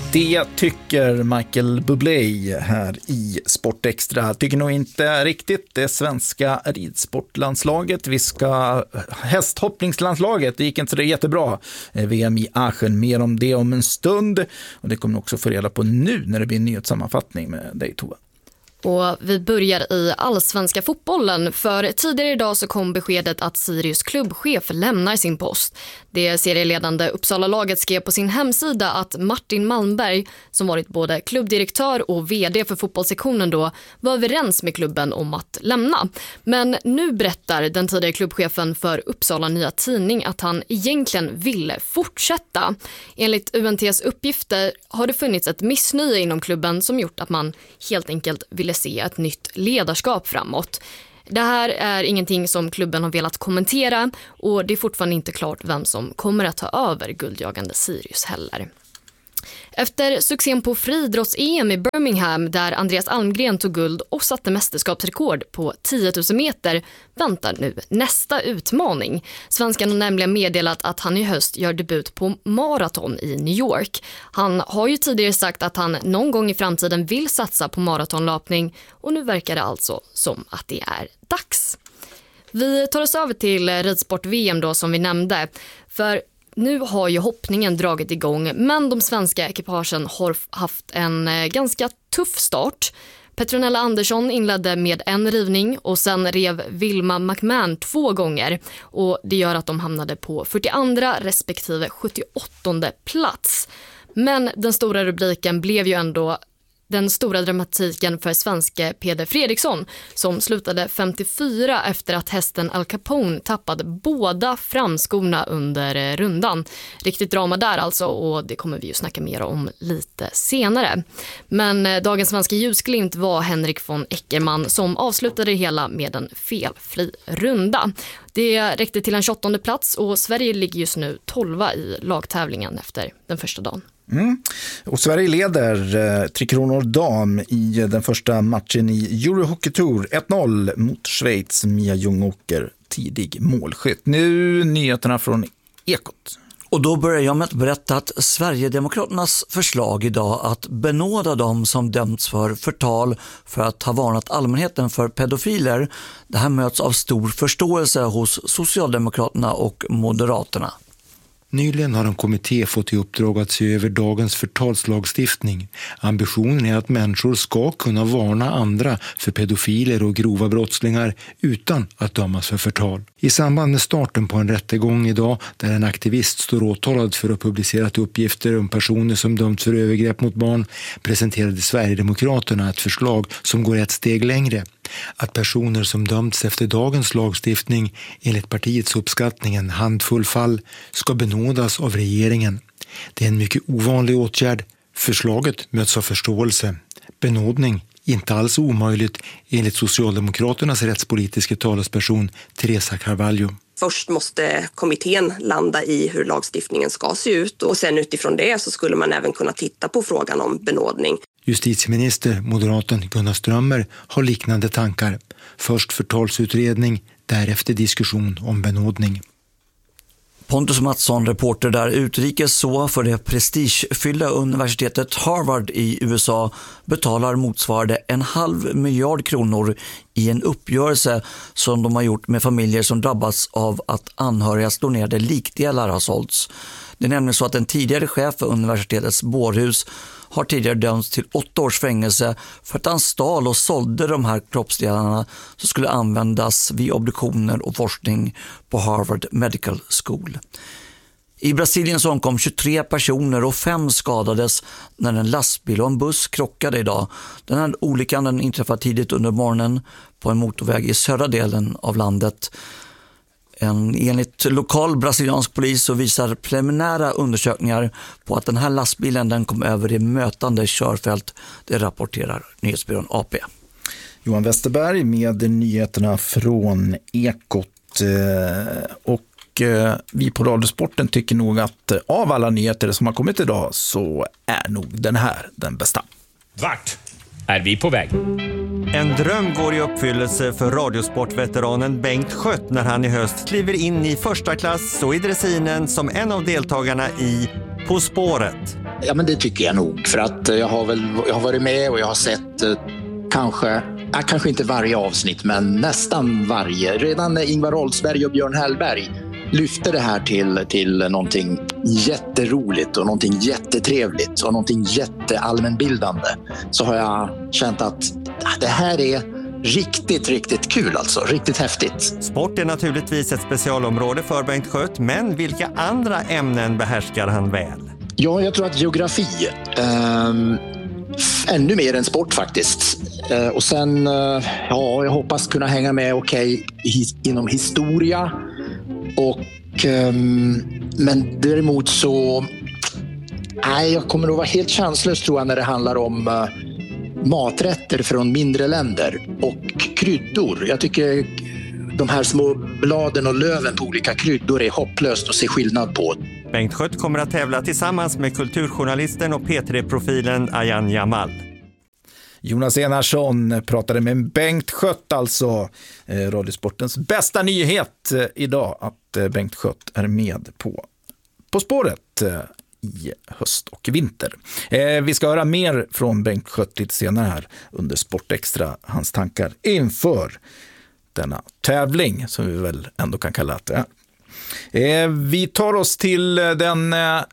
Det tycker Michael Bublé här i Sportextra. Tycker nog inte riktigt det svenska ridsportlandslaget. Hästhoppningslandslaget, det gick inte så jättebra. VM i Aachen, mer om det om en stund. Och det kommer ni också få reda på nu när det blir en nyhetssammanfattning med dig, Tova. Och vi börjar i allsvenska fotbollen, för tidigare idag så kom beskedet att Sirius klubbchef lämnar sin post. Det serieledande Uppsala-laget skrev på sin hemsida att Martin Malmberg, som varit både klubbdirektör och vd för fotbollssektionen då, var överens med klubben om att lämna. Men nu berättar den tidigare klubbchefen för Uppsala Nya Tidning att han egentligen ville fortsätta. Enligt UNTs uppgifter har det funnits ett missnöje inom klubben som gjort att man helt enkelt ville se ett nytt ledarskap framåt. Det här är ingenting som klubben har velat kommentera och det är fortfarande inte klart vem som kommer att ta över guldjagande Sirius heller. Efter succén på friidrotts-EM i Birmingham där Andreas Almgren tog guld och satte mästerskapsrekord på 10 000 meter väntar nu nästa utmaning. Svenskan har nämligen meddelat att han i höst gör debut på maraton i New York. Han har ju tidigare sagt att han någon gång i framtiden vill satsa på maratonlöpning och nu verkar det alltså som att det är dags. Vi tar oss över till ridsport-VM då som vi nämnde, för nu har ju hoppningen dragit igång, men de svenska ekipagen har haft en ganska tuff start. Petronella Andersson inledde med en rivning och sen rev Vilma McMahon 2 gånger. Och det gör att de hamnade på 42 respektive 78:e plats. Men den stora rubriken blev ju ändå den stora dramatiken för svenske Peder Fredriksson som slutade 54 efter att hästen Al Capone tappade båda framskorna under rundan. Riktigt drama där alltså, och det kommer vi ju snacka mer om lite senare. Men dagens svenska ljusglimt var Henrik von Eckermann som avslutade det hela med en felfri runda. Det räckte till en 28:e plats och Sverige ligger just nu 12 i lagtävlingen efter den första dagen. Och Sverige leder Tre Kronor dam i den första matchen i Eurohockey Tour 1-0 mot Schweiz. Mia Ljungåker, tidig målskytt. Nu nyheterna från Ekot. Och då börjar jag med att berätta att Sverigedemokraternas förslag idag att benåda dem som dömts för förtal för att ha varnat allmänheten för pedofiler, det här möts av stor förståelse hos Socialdemokraterna och Moderaterna. Nyligen har en kommitté fått i uppdrag att se över dagens förtalslagstiftning. Ambitionen är att människor ska kunna varna andra för pedofiler och grova brottslingar utan att dömas för förtal. I samband med starten på en rättegång idag där en aktivist står åtalad för att publicerat uppgifter om personer som dömts för övergrepp mot barn presenterade Sverigedemokraterna ett förslag som går ett steg längre. Att personer som dömts efter dagens lagstiftning enligt partiets uppskattning en handfull fall ska benådas av regeringen. Det är en mycket ovanlig åtgärd. Förslaget möts av förståelse. Benådning inte alls omöjligt enligt Socialdemokraternas rättspolitiska talesperson Teresa Carvalho. Först måste kommittén landa i hur lagstiftningen ska se ut och sen utifrån det så skulle man även kunna titta på frågan om benådning. Justitieminister, moderaten Gunnar Strömmer, har liknande tankar. Först förtalsutredning, därefter diskussion om benådning. Pontus Mattsson, reporter där utrikes så för det prestigefyllda universitetet Harvard i USA betalar motsvarande 1,5 miljard kronor i en uppgörelse som de har gjort med familjer som drabbats av att anhörigas donerade likdelar har sålts. Det är nämligen så att en tidigare chef för universitetets bårhus har tidigare dömts till 8 års fängelse för att han stal och sålde de här kroppsdelarna som skulle användas vid obduktioner och forskning på Harvard Medical School. I Brasilien så omkom 23 personer och 5 skadades när en lastbil och en buss krockade idag. Den här olyckan inträffade tidigt under morgonen på en motorväg i södra delen av landet. Enligt lokal brasiliansk polis så visar preliminära undersökningar på att den här lastbilen den kom över i mötande körfält. Det rapporterar nyhetsbyrån AP. Johan Westerberg med nyheterna från Ekot. Och vi på Radiosporten tycker nog att av alla nyheter som har kommit idag så är nog den här den bästa. Vart är vi på väg? En dröm går i uppfyllelse för radiosportveteranen Bengt Schött när han i höst kliver in i första klass och i dressinen som en av deltagarna i På spåret. Ja, men det tycker jag nog. För att jag har varit med och jag har sett kanske inte varje avsnitt, men nästan varje. Redan när Ingvar Oldsberg och Björn Hellberg lyfte det här till någonting jätteroligt och någonting jättetrevligt och någonting jätteallmänbildande, så har jag känt att det här är riktigt, riktigt kul alltså. Riktigt häftigt. Sport är naturligtvis ett specialområde för Bengt Schött, men vilka andra ämnen behärskar han väl? Ja, jag tror att geografi ännu mer än sport faktiskt. Och sen, jag hoppas kunna hänga med inom historia. Men däremot så jag kommer att vara helt chanslös tror jag när det handlar om maträtter från mindre länder och kryddor. Jag tycker de här små bladen och löven på olika kryddor är hopplöst att se skillnad på. Bengt Schött kommer att tävla tillsammans med kulturjournalisten och P3-profilen Ayan Jamal. Jonas Enarsson pratade med Bengt Schött, alltså Radiosportens bästa nyhet idag, att Bengt Schött är med på spåret i höst och vinter. Vi ska höra mer från Bengt Schött lite senare här under Sportextra, hans tankar inför denna tävling som vi väl ändå kan kalla det. Vi tar oss till den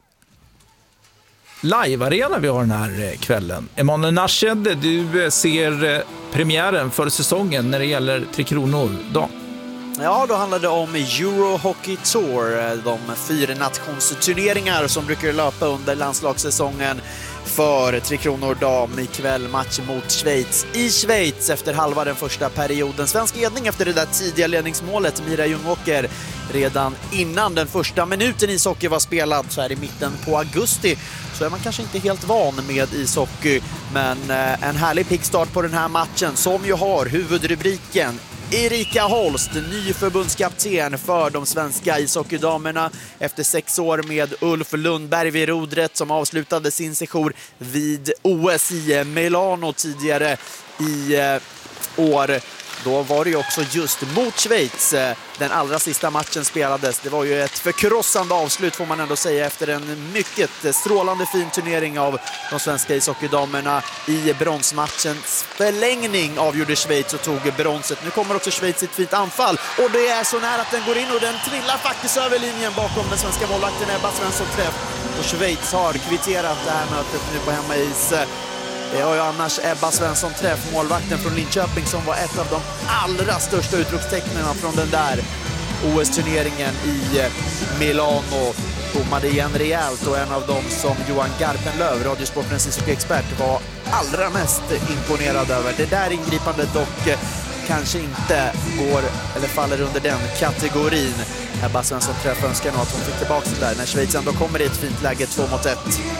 live-arena vi har den här kvällen. Emanuel Nashed, du ser premiären för säsongen när det gäller Tre Kronor då. Ja, då handlar det om Euro Hockey Tour, de 4 nationsturneringar som brukar löpa under landslagssäsongen för Tre Kronor dam. Ikväll match mot Schweiz i Schweiz efter halva den första perioden. Svensk ledning efter det där tidiga ledningsmålet, Mira Ljungåker, redan innan den första minuten ishockey var spelad så här i mitten på augusti. Så är man kanske inte helt van med ishockey, men en härlig pickstart på den här matchen som ju har huvudrubriken Erika Holst, ny förbundskapten för de svenska ishockeydamerna efter 6 år med Ulf Lundberg vid rodret, som avslutade sin sejour vid OS i Milano tidigare i år. Då var det ju också just mot Schweiz den allra sista matchen spelades. Det var ju ett förkrossande avslut får man ändå säga efter en mycket strålande fin turnering av de svenska ishockeydamerna. I bronsmatchens förlängning avgjorde Schweiz och tog bronset. Nu kommer också Schweiz i ett fint anfall och det är så nära att den går in och den trillar faktiskt över linjen bakom den svenska målvakten Ebba Svensson träff. Och Schweiz har kvitterat det här mötet nu på hemmais. Det har ju annars Ebba Svensson träff, målvakten från Linköping, som var ett av de allra största utropstecknen från den där OS-turneringen i Milano. Bommade igen rejält och en av dem som Johan Garpenlöv, Radiosportens ishockeyexpert, var allra mest imponerad över. Det där ingripandet dock kanske inte går eller faller under den kategorin. Ebba Svensson träff önskar nog att hon fick tillbaka det där. När Schweiz ändå kommer i ett fint läge 2-1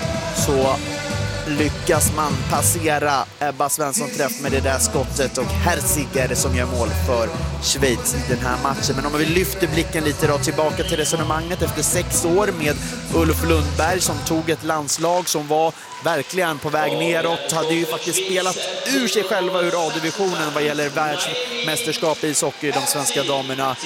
så lyckas man passera Ebba Svensson träff med det där skottet och Herziger som gör mål för Schweiz i den här matchen. Men om vi lyfter blicken lite då tillbaka till resonemanget efter 6 år med Ulf Lundberg som tog ett landslag som var verkligen på väg neråt, hade ju faktiskt spelat ur sig själva ur A-divisionen vad gäller världsmästerskap i ishockey, de svenska damerna.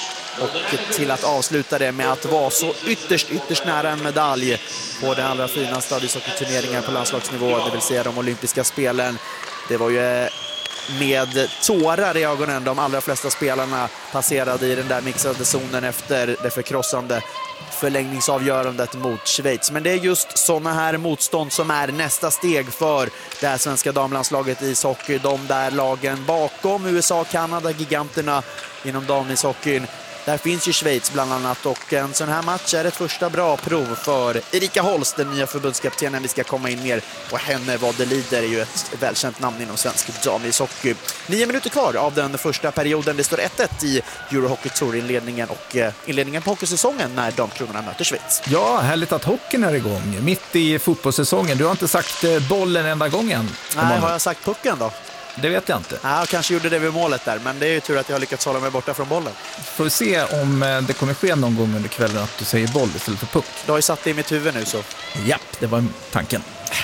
Och till att avsluta det med att vara så ytterst nära en medalj på den allra finaste ishockeyturneringen på landslagsnivå, det vill säga de olympiska spelen. Det var ju med tårar i ögonen de allra flesta spelarna passerade i den där mixade zonen efter det förkrossande förlängningsavgörandet mot Schweiz. Men det är just sådana här motstånd som är nästa steg för det här svenska damlandslaget i ishockey. De där lagen bakom USA, Kanada, giganterna inom damishockeyn. Där finns ju Schweiz bland annat, och en sån här match är ett första bra prov för Erika Holst, den nya förbundskaptenen. Vi ska komma in mer på henne vad det lider, är ju ett välkänt namn inom svensk damishockey. 9 minuter kvar av den första perioden. Det står 1-1 i Euro Hockey Tour inledningen och inledningen på hockeysäsongen när damkronorna möter Schweiz. Ja, härligt att hockeyn är igång mitt i fotbollssäsongen. Du har inte sagt bollen enda gången. Nej, har jag sagt pucken då? Det vet jag inte. Ja, jag kanske gjorde det vid målet där, men det är ju tur att jag har lyckats hålla mig borta från bollen. Får se om det kommer ske någon gång under kvällen att du säger boll istället för puck. Du har ju satt det i mitt huvud nu så. Japp, det var tanken.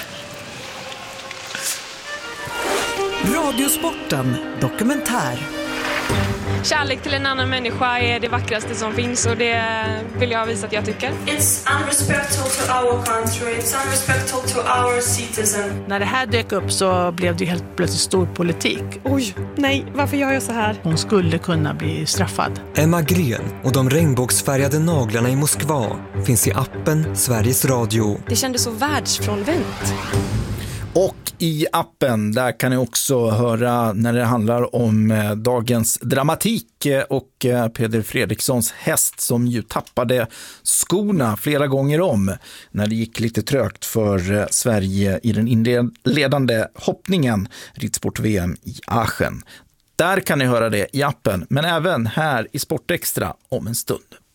Radiosporten dokumentär. Kärlek till en annan människa är det vackraste som finns, och det vill jag visa att jag tycker. It's unrespectful to our country, it's unrespectful to our citizen. När det här dök upp så blev det helt plötsligt stor politik. Oj, nej, varför gör jag så här? Hon skulle kunna bli straffad. Emma Gren och de regnbågsfärgade naglarna i Moskva finns i appen Sveriges Radio. Det kändes så världsfrånvänt. Och i appen, där kan ni också höra när det handlar om dagens dramatik och Peder Fredrikssons häst som ju tappade skorna flera gånger om när det gick lite trögt för Sverige i den inledande hoppningen Ridsport-VM i Aachen. Där kan ni höra det i appen, men även här i Sportextra om en stund.